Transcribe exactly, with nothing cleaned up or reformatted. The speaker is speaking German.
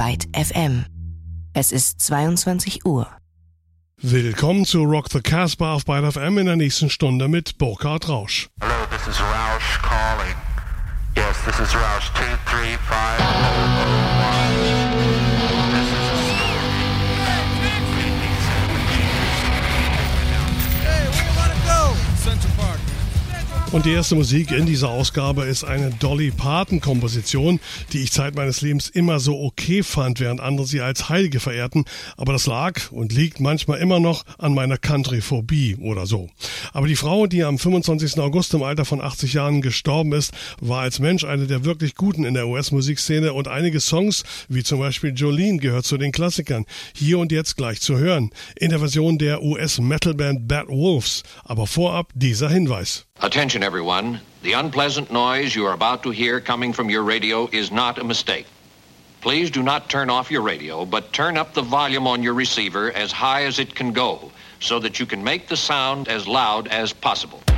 Byte F M. Es ist zweiundzwanzig Uhr. Willkommen zu Rock the Casbah auf Byte F M in der nächsten Stunde mit Burkhard Rausch. Hello, this is Rausch calling. Yes, this is Rausch two three five. Hey, where you wanna go? Central Park. Und die erste Musik in dieser Ausgabe ist eine Dolly Parton-Komposition, die ich Zeit meines Lebens immer so okay fand, während andere sie als Heilige verehrten. Aber das lag und liegt manchmal immer noch an meiner Country-Phobie oder so. Aber die Frau, die am fünfundzwanzigsten August im Alter von achtzig Jahren gestorben ist, war als Mensch eine der wirklich Guten in der U S-Musikszene und einige Songs, wie zum Beispiel Jolene, gehört zu den Klassikern. Hier und jetzt gleich zu hören, in der Version der U S-Metal-Band Bad Wolves. Aber vorab dieser Hinweis. Attention everyone, the unpleasant noise you are about to hear coming from your radio is not a mistake. Please do not turn off your radio, but turn up the volume on your receiver as high as it can go, so that you can make the sound as loud as possible.